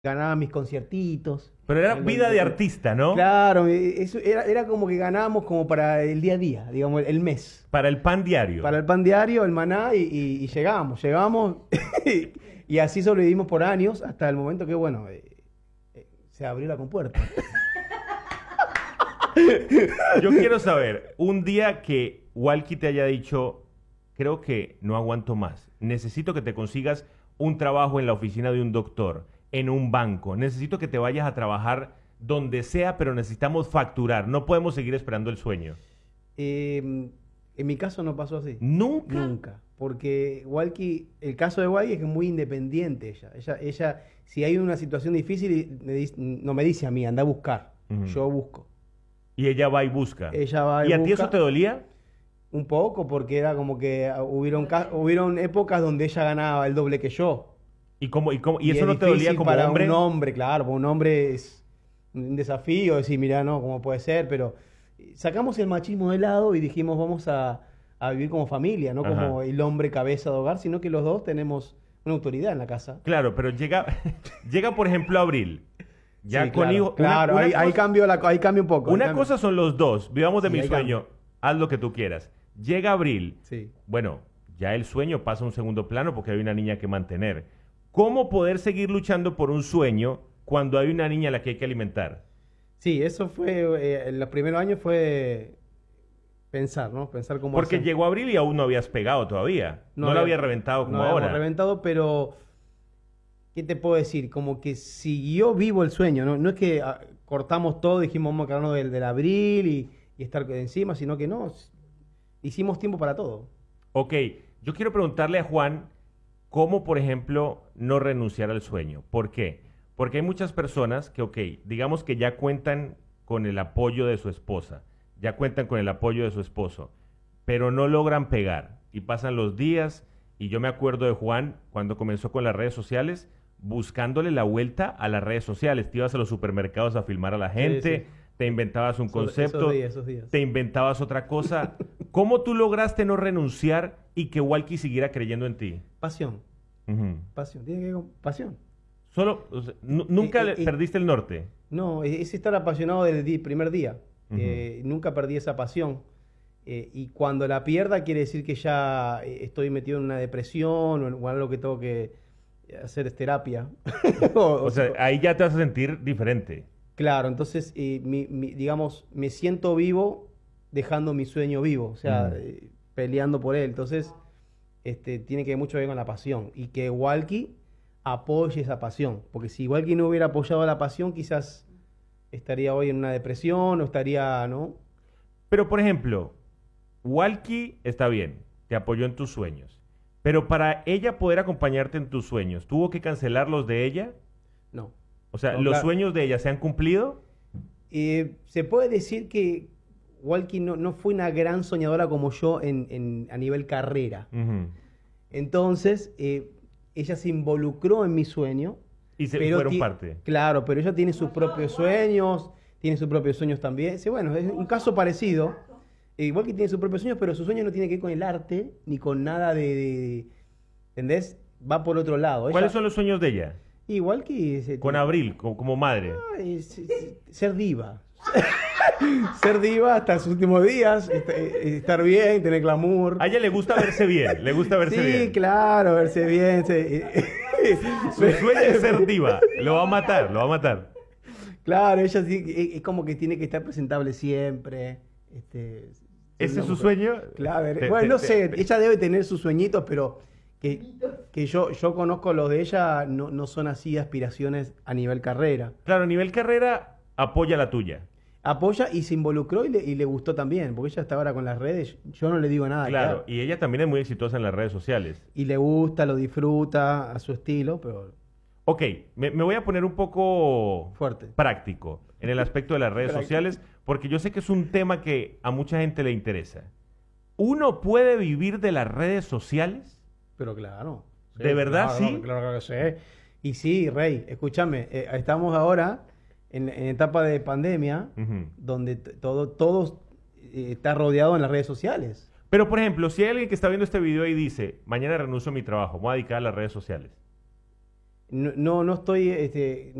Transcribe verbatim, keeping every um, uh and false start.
ganaba mis conciertitos. Pero era en vida los- de en- artista, ¿no? Claro, eh, eso era, era como que ganábamos como para el día a día, digamos, el mes. Para el pan diario. Para el pan diario, el maná, y, y, y llegábamos, llegábamos, y así sobrevivimos por años, hasta el momento que, bueno, eh, eh, se abrió la compuerta. Yo quiero saber, un día que Walkie te haya dicho, creo que no aguanto más, necesito que te consigas un trabajo en la oficina de un doctor, en un banco, necesito que te vayas a trabajar donde sea, pero necesitamos facturar, no podemos seguir esperando el sueño. Eh, en mi caso no pasó así. ¿Nunca? Nunca. Porque Walkie, el caso de Walkie es que es muy independiente ella. Ella, ella si hay una situación difícil, me dice- no me dice a mí, anda a buscar. Ujú. Yo busco. Y ella va y busca. Ella va y ¿Y a ti busca. eso te dolía? Un poco, porque era como que ah, hubieron, ca- hubieron épocas donde ella ganaba el doble que yo. ¿Y, cómo, y, cómo- y es eso no te dolía difícil como para hombre? un hombre, claro, para un hombre es un desafío decir, mira, no, cómo puede ser, pero sacamos el machismo de lado y dijimos, vamos a, a vivir como familia, no como Ajá. el hombre cabeza de hogar, sino que los dos tenemos una autoridad en la casa. Claro, pero llega, llega por ejemplo abril. Ya Sí, con claro, hijos. una- claro, una ahí, ahí cosa- cambio la, ahí cambio un poco. ahí Una cambio. cosa son los dos, vivamos de Sí, mi ahí sueño, haz lo que tú quieras. Llega abril, Sí. bueno, ya el sueño pasa a un segundo plano porque hay una niña que mantener. ¿Cómo poder seguir luchando por un sueño cuando hay una niña a la que hay que alimentar? Sí, eso fue, eh, en los primeros años fue pensar, ¿no? Pensar cómo Porque hacer. llegó abril y aún no habías pegado todavía. No, lo había reventado como no habíamos ahora. reventado, pero ¿qué te puedo decir? Como que siguió vivo el sueño, ¿no? No es que ah, cortamos todo, dijimos vamos a quedarnos del, del abril y, y estar encima, sino que no, s- hicimos tiempo para todo. Ok, yo quiero preguntarle a Juan cómo, por ejemplo, no renunciar al sueño. ¿Por qué? Porque hay muchas personas que, ok, digamos que ya cuentan con el apoyo de su esposa, ya cuentan con el apoyo de su esposo, pero no logran pegar y pasan los días. Y yo me acuerdo de Juan cuando comenzó con las redes sociales, buscándole la vuelta a las redes sociales. Te ibas a los supermercados a filmar a la gente, sí. te inventabas un Esos- concepto, esos días, esos días. te inventabas otra cosa. ¿Cómo tú lograste no renunciar y que Walkie siguiera creyendo en ti? Pasión, Ujú. pasión, tiene que ver con pasión. Solo, o sea, nu- nunca Y- le- y- y- perdiste el norte. No, es es estar apasionado desde el di- primer día. Ujú. Eh, nunca perdí esa pasión. Eh, y cuando la pierda quiere decir que ya eh, estoy metido en una depresión o en o algo que tengo que hacer es terapia. O- O sea, ahí ya te vas a sentir diferente. claro, entonces, eh, mi- mi- digamos, me siento vivo dejando mi sueño vivo, o sea, Ujú. eh, peleando por él. Entonces, este, tiene que ver mucho que ver con la pasión. Y que Walkie apoye esa pasión. Porque si Walkie no hubiera apoyado la pasión, quizás estaría hoy en una depresión o estaría, ¿no? Pero, por ejemplo, Walkie está bien, te apoyó en tus sueños. Pero para ella poder acompañarte en tus sueños, ¿tuvo que cancelar los de ella? No. O sea, No, ¿los claro. sueños de ella se han cumplido? Eh, se puede decir que Walkie no, no fue una gran soñadora como yo en, en- a nivel carrera. Ujú. Entonces, eh, ella se involucró en mi sueño. Y se pero fueron ti- parte. Claro, pero ella tiene sus propios sueños, tiene sus propios sueños también. Sí, bueno, es un caso parecido. Eh, igual que tiene sus propios sueños, pero su sueño no tiene que ver con el arte, ni con nada de... de- ¿entendés? Va por otro lado. Ella- ¿Cuáles son los sueños de ella? Igual que... ese- Con Abril, co- como, madre. Ay, es- es- ser diva. Ser diva hasta sus últimos días, est- eh, estar bien, tener glamour. A ella le gusta verse bien, le gusta verse Sí, bien. claro, verse bien. se- Su sueño es ser diva. Lo va a matar, lo va a matar. Claro, ella sí, es es como que tiene que estar presentable siempre. Este, ser ¿Ese una es su mujer- sueño? Claro, Te- bueno, te- no te- sé, te- ella debe tener sus sueñitos, pero que, que yo, yo conozco los de ella, no, no son así aspiraciones a nivel carrera. Claro, a nivel carrera, apoya la tuya. Apoya y se involucró y le, y le gustó también, porque ella está ahora con las redes, yo no le digo nada. Claro, y ella también es muy exitosa en las redes sociales. Y le gusta, lo disfruta a su estilo, pero Ok, me, me voy a poner un poco fuerte. práctico en el aspecto de las redes Práctico. sociales, porque yo sé que es un tema que a mucha gente le interesa. ¿Uno puede vivir de las redes sociales? Pero claro. ¿De verdad claro, sí? Claro, claro que sí. Y sí, Rey, escúchame, eh, estamos ahora en, en etapa de pandemia, Ujú. donde t- todo, todo eh, está rodeado en las redes sociales. Pero, por ejemplo, si hay alguien que está viendo este video y dice, mañana renuncio a mi trabajo, me voy a dedicar a las redes sociales. no, no, no estoy este,